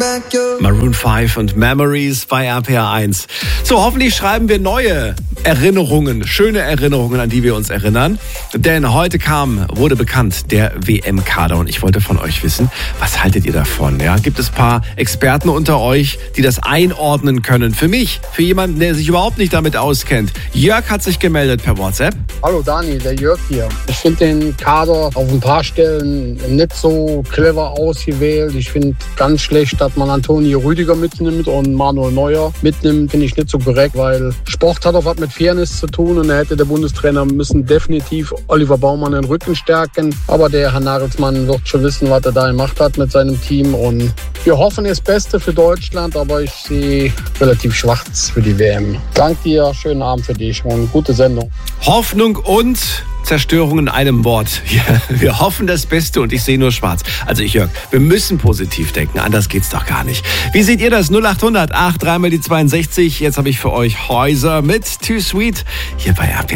Maroon 5 und Memories bei RPR1. So, hoffentlich schreiben wir neue Erinnerungen, schöne Erinnerungen, an die wir uns erinnern. Denn heute wurde bekannt, der WM-Kader. Und ich wollte von euch wissen, was haltet ihr davon? Ja? Gibt es ein paar Experten unter euch, die das einordnen können? Für mich, für jemanden, der sich überhaupt nicht damit auskennt. Jörg hat sich gemeldet per WhatsApp. Hallo Dani, der Jörg hier. Ich finde den Kader auf ein paar Stellen nicht so clever ausgewählt. Ich finde ganz schlecht, dass man Antonio Rüdiger mitnimmt und Manuel Neuer mitnimmt. Finde ich nicht so korrekt, weil Sport hat auch was mit Fairness zu tun. Und da hätte der Bundestrainer müssen definitiv Oliver Baumann den Rücken stärken. Aber der Herr Nagelsmann wird schon wissen, was er da gemacht hat mit seinem Team. Und wir hoffen das Beste für Deutschland, aber ich sehe relativ schwarz für die WM. Danke dir, schönen Abend für dich und gute Sendung. Hoffnung und Zerstörung in einem Wort. Ja, wir hoffen das Beste und ich sehe nur schwarz. Also Jörg, wir müssen positiv denken, anders geht's doch gar nicht. Wie seht ihr das? 0800 8 3 mal die 62. Jetzt habe ich für euch Häuser mit Too Sweet hier bei RPR.